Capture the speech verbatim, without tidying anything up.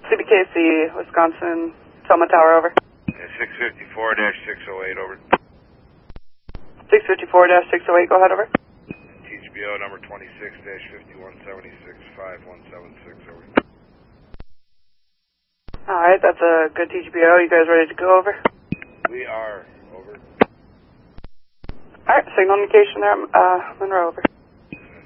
C B K C, Wisconsin, Selma Tower, over. six fifty-four dash six oh eight, over. six fifty-four dash six oh eight, go ahead, over. T H B O number twenty-six dash fifty-one seventy-six, five one seven six, over. Alright, that's a good T G B O. You guys ready to go, over? We are, over. Alright, signal indication there, uh, Monroe, over.